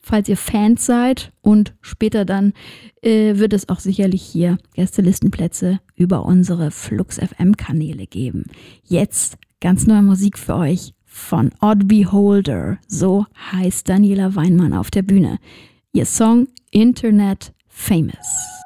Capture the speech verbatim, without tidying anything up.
falls ihr Fans seid. Und später dann äh, wird es auch sicherlich hier Gästelistenplätze über unsere Flux F M-Kanäle geben. Jetzt ganz neue Musik für euch von Odd Beholder. So heißt Daniela Weinmann auf der Bühne. Ihr Song Internet Famous.